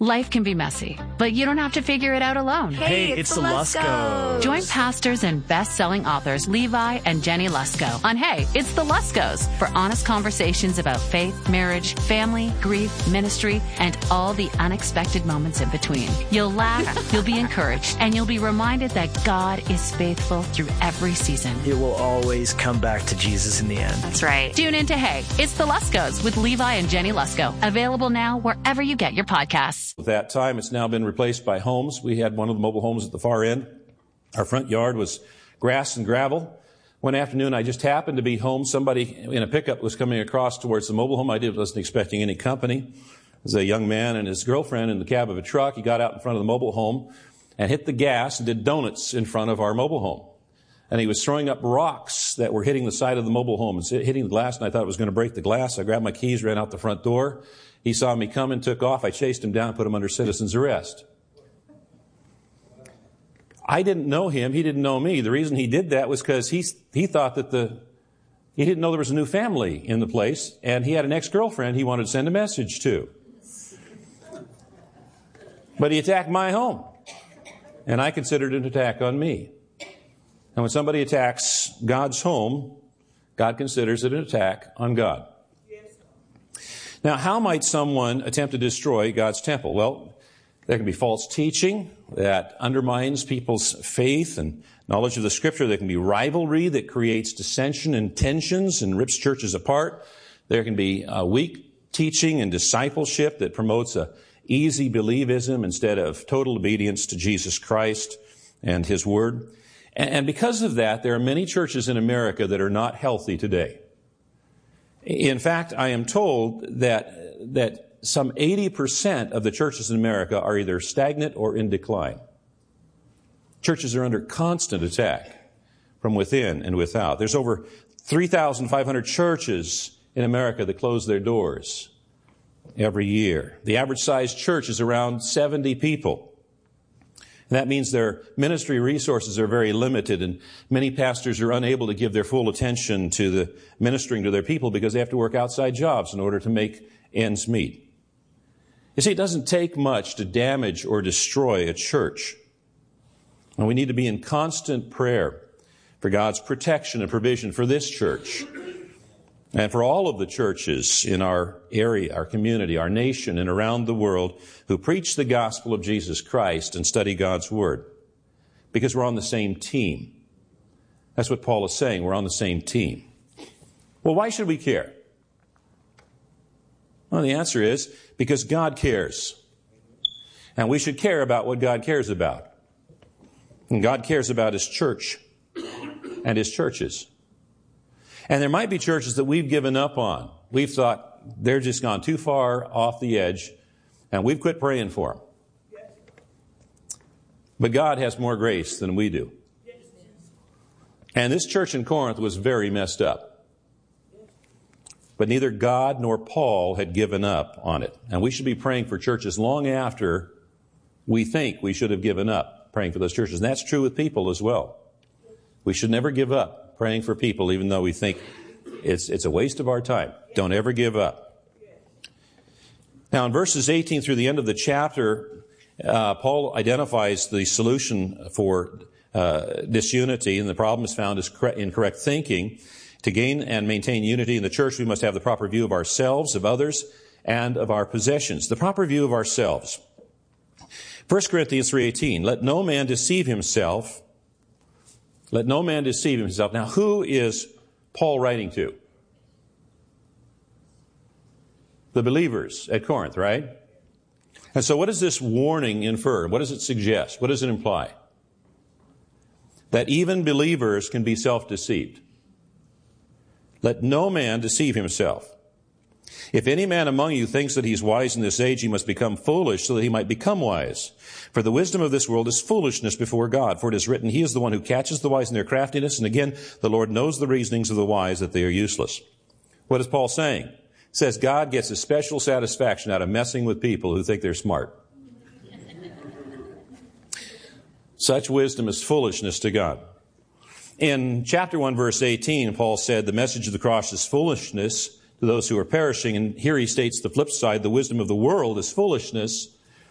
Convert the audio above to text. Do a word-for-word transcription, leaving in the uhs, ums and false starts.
Life can be messy, but you don't have to figure it out alone. Hey, it's, it's the Luskos. Join pastors and best-selling authors Levi and Jenny Lusko on Hey, It's the Luskos for honest conversations about faith, marriage, family, grief, ministry, and all the unexpected moments in between. You'll laugh, you'll be encouraged, and you'll be reminded that God is faithful through every season. It will always come back to Jesus in the end. That's right. Tune in to Hey, It's the Luskos with Levi and Jenny Lusko. Available now wherever you get your podcasts. At that time, it's now been replaced by homes. We had one of the mobile homes at the far end. Our front yard was grass and gravel. One afternoon, I just happened to be home. Somebody in a pickup was coming across towards the mobile home. I did, wasn't expecting any company. There was a young man and his girlfriend in the cab of a truck. He got out in front of the mobile home and hit the gas and did donuts in front of our mobile home. And he was throwing up rocks that were hitting the side of the mobile home and hitting the glass, and I thought it was going to break the glass. I grabbed my keys, ran out the front door. He saw me come and took off. I chased him down, put him under citizen's arrest. I didn't know him. He didn't know me. The reason he did that was because he, he thought that the, he didn't know there was a new family in the place, and he had an ex-girlfriend he wanted to send a message to. But he attacked my home, and I considered it an attack on me. And when somebody attacks God's home, God considers it an attack on God. Now, how might someone attempt to destroy God's temple? Well, there can be false teaching that undermines people's faith and knowledge of the Scripture. There can be rivalry that creates dissension and tensions and rips churches apart. There can be uh, weak teaching and discipleship that promotes a easy believism instead of total obedience to Jesus Christ and His Word. And, and because of that, there are many churches in America that are not healthy today. In fact, I am told that that some eighty percent of the churches in America are either stagnant or in decline. Churches are under constant attack from within and without. There's over three thousand five hundred churches in America that close their doors every year. The average size church is around seventy people. And that means their ministry resources are very limited, and many pastors are unable to give their full attention to the ministering to their people because they have to work outside jobs in order to make ends meet. You see, it doesn't take much to damage or destroy a church. And we need to be in constant prayer for God's protection and provision for this church and for all of the churches in our area, our community, our nation, and around the world who preach the gospel of Jesus Christ and study God's Word. Because we're on the same team. That's what Paul is saying. We're on the same team. Well, why should we care? Well, the answer is because God cares. And we should care about what God cares about. And God cares about His church and His churches. And there might be churches that we've given up on. We've thought they're just gone too far off the edge, and we've quit praying for them. But God has more grace than we do. And this church in Corinth was very messed up. But neither God nor Paul had given up on it. And we should be praying for churches long after we think we should have given up praying for those churches. And that's true with people as well. We should never give up praying for people, even though we think it's it's a waste of our time. Don't ever give up. Now, in verses eighteen through the end of the chapter, uh, Paul identifies the solution for uh, disunity, and the problem is found is correct, in correct thinking. To gain and maintain unity in the church, we must have the proper view of ourselves, of others, and of our possessions. The proper view of ourselves. First Corinthians three eighteen, let no man deceive himself. Let no man deceive himself. Now, who is Paul writing to? The believers at Corinth, right? And so what does this warning infer? What does it suggest? What does it imply? That even believers can be self-deceived. Let no man deceive himself. If any man among you thinks that he is wise in this age, he must become foolish so that he might become wise. For the wisdom of this world is foolishness before God. For it is written, He is the one who catches the wise in their craftiness. And again, the Lord knows the reasonings of the wise, that they are useless. What is Paul saying? He says God gets a special satisfaction out of messing with people who think they're smart. Such wisdom is foolishness to God. In chapter one, verse eighteen, Paul said the message of the cross is foolishness to those who are perishing. And here he states the flip side, the wisdom of the world is foolishness